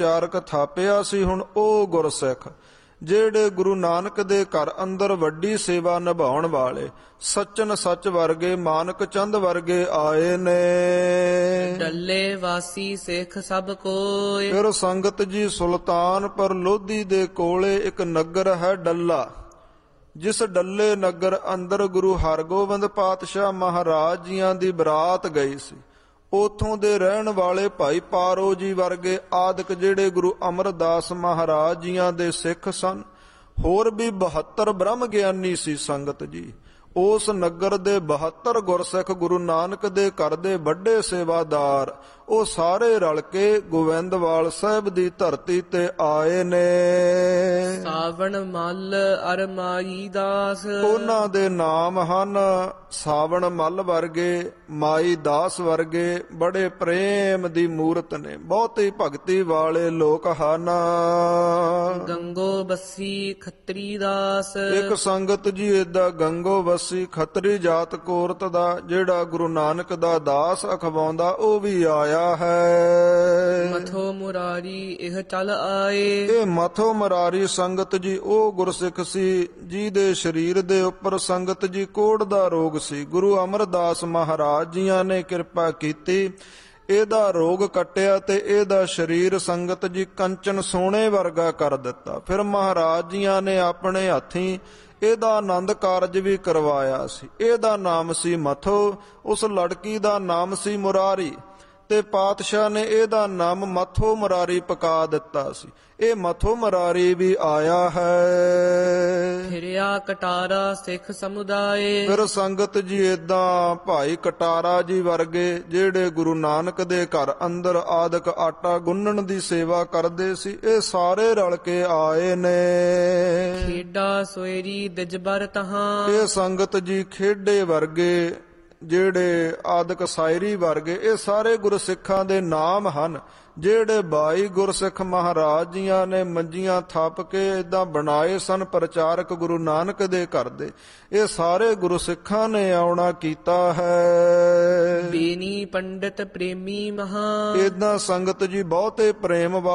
ਚਾਰਕ ਥਾਪਿਆ ਸੀ ਹੁਣ ਉਹ ਗੁਰਸਿੱਖ ਜਿਹੜੇ ਗੁਰੂ ਨਾਨਕ ਦੇ ਘਰ ਅੰਦਰ ਵੱਡੀ ਸੇਵਾ ਨਿਭਾਉਣ ਵਾਲੇ ਸੱਚਨ ਸੱਚ ਵਰਗੇ ਮਾਨਕ ਚੰਦ ਵਰਗੇ ਆਏ ਨੇ। ਡੱਲੇ ਵਾਸੀ ਸਿੱਖ ਸਭ ਕੋਇ। ਫਿਰ ਸੰਗਤ ਜੀ ਸੁਲਤਾਨਪੁਰ ਲੋਧੀ ਦੇ ਕੋਲੇ ਇੱਕ ਨਗਰ ਹੈ ਡੱਲਾ, ਜਿਸ ਡੱਲੇ ਨਗਰ ਅੰਦਰ ਗੁਰੂ ਹਰਗੋਬਿੰਦ ਪਾਤਸ਼ਾਹ ਮਹਾਰਾਜ ਜੀਆਂ ਦੀ ਬਰਾਤ ਗਈ ਸੀ। ਉਥੋਂ ਦੇ ਰਹਿਣ ਵਾਲੇ ਭਾਈ ਪਾਰੋ ਜੀ ਵਰਗੇ ਆਦਿਕ ਜਿਹੜੇ ਗੁਰੂ ਅਮਰਦਾਸ ਮਹਾਰਾਜ ਜੀਆਂ ਦੇ ਸਿੱਖ ਸਨ, ਹੋਰ ਵੀ 72 ਬ੍ਰਹਮ ਗਿਆਨੀ ਸੀ ਸੰਗਤ ਜੀ। ਉਸ ਨਗਰ ਦੇ 72 ਗੁਰਸਿੱਖ ਗੁਰੂ ਨਾਨਕ ਦੇ ਘਰ ਦੇ ਵੱਡੇ ਸੇਵਾਦਾਰ ਉਹ ਸਾਰੇ ਰਲ ਕੇ ਗੋਬਿੰਦਵਾਲ ਸਾਹਿਬ ਦੀ ਧਰਤੀ ਤੇ ਆਏ ਨੇ। ਸਾਵਣ ਮੱਲ ਅਰ ਮਾਈ ਦਾਸ। ਉਹਨਾਂ ਦੇ ਨਾਮ ਹਨ ਸਾਵਣ ਮੱਲ ਵਰਗੇ, ਮਾਈ ਦਾਸ ਵਰਗੇ। ਬੜੇ ਪ੍ਰੇਮ ਦੀ ਮੂਰਤ ਨੇ, ਬਹੁਤੀ ਭਗਤੀ ਵਾਲੇ ਲੋਕ ਹਨ। ਗੰਗੋ ਬੱਸੀ ਖੱਤਰੀ ਦਾਸ। ਇੱਕ ਸੰਗਤ ਜੀ ਏਦਾਂ ਗੰਗੋ ਬੱਸੀ ਖੱਤਰੀ ਜਾਤ ਕੋਰਤ ਦਾ ਜਿਹੜਾ ਗੁਰੂ ਨਾਨਕ ਦਾ ਦਾਸ ਅਖਵਾਉਂਦਾ ਉਹ ਵੀ ਆਇਆ ਹੈ। ਮਥੋ ਮੁਰਾਰੀ ਇਹ ਚੱਲ ਆਏ। ਇਹ ਮਥੋ ਮੁਰਾਰੀ ਸੰਗਤ ਜੀ ਉਹ ਗੁਰਸਿੱਖ ਸੀ ਜਿਹਦੇ ਸਰੀਰ ਦੇ ਉੱਪਰ ਸੰਗਤ ਜੀ ਕੋੜ ਦਾ ਰੋਗ ਸੀ। ਗੁਰੂ ਅਮਰਦਾਸ ਮਹਾਰਾਜ ਜੀਆਂ ਨੇ ਕਿਰਪਾ ਕੀਤੀ, ਇਹਦਾ ਰੋਗ ਕੱਟਿਆ ਤੇ ਇਹਦਾ ਸਰੀਰ ਸੰਗਤ ਜੀ ਕੰਚਨ ਸੋਨੇ ਵਰਗਾ ਕਰ ਦਿੱਤਾ। ਫਿਰ ਮਹਾਰਾਜ ਜੀਆਂ ਨੇ ਆਪਣੇ ਹੱਥੀਂ ਇਹਦਾ ਆਨੰਦ ਕਾਰਜ ਵੀ ਕਰਵਾਇਆ ਸੀ। ਇਹਦਾ ਨਾਮ ਸੀ ਮਥੋ, ਉਸ ਲੜਕੀ ਦਾ ਨਾਮ ਸੀ ਮੁਰਾਰੀ, ਤੇ ਪਾਤਸ਼ਾਹ ਨੇ ਇਹਦਾ ਨਾਮ ਮਥੋ ਮੁਰਾਰੀ ਪਕਾ ਦਿੱਤਾ ਸੀ। ਇਹ ਮਥੋ ਮੁਰਾਰੀ ਵੀ ਆਇਆ ਹੈ। ਫਿਰਿਆ ਕਟਾਰਾ ਸਿੱਖ ਸਮੁਦਾਏ। ਫਿਰ ਸੰਗਤ ਜੀ ਏਦਾਂ ਭਾਈ ਕਟਾਰਾ ਜੀ ਵਰਗੇ ਜਿਹੜੇ ਗੁਰੂ ਨਾਨਕ ਦੇ ਘਰ ਅੰਦਰ ਆਦਿਕ ਆਟਾ ਗੁੰਨਣ ਦੀ ਸੇਵਾ ਕਰਦੇ ਸੀ, ਇਹ ਸਾਰੇ ਰਲ ਕੇ ਆਏ ਨੇ। ਖੇਡਾ ਸੋਇਰੀ ਦਿਜਬਰ ਤਹਾਂ। ਇਹ ਸੰਗਤ ਜੀ ਖੇਡੇ ਵਰਗੇ ਜਿਹੜੇ ਆਦਿਕ ਸਾਇਰੀ ਵਰਗੇ ਇਹ ਸਾਰੇ ਗੁਰਸਿੱਖਾਂ ਦੇ ਨਾਮ ਹਨ ਜਿਹੜੇ 22 ਗੁਰਸਿੱਖ ਮਹਾਰਾਜ ਜੀਆਂ ਨੇ ਮੰਜੀਆਂ ਥੱਪ ਕੇ ਏਦਾਂ ਬਣਾਏ ਸਨ ਪ੍ਰਚਾਰਕ ਗੁਰੂ ਨਾਨਕ ਦੇ ਘਰ ਦੇ। ਇਹ ਸਾਰੇ ਗੁਰਸਿੱਖਾਂ ਨੇ ਆਉਣਾ ਕੀਤਾ ਹੈ। ਬੇਨੀ ਪੰਡਿਤ ਪ੍ਰੇਮੀ ਮਹਾ। ਏਦਾਂ ਸੰਗਤ ਜੀ ਬਹੁਤੇ ਪ੍ਰੇਮ